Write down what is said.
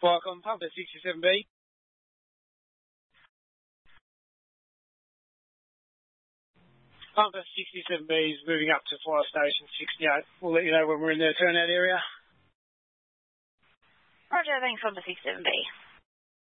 Welcome, Pumper 67B. Pumper 67B is moving up to Fire Station 68. We'll let you know when we're in the turnout area. Roger, thanks, Pumper 67B.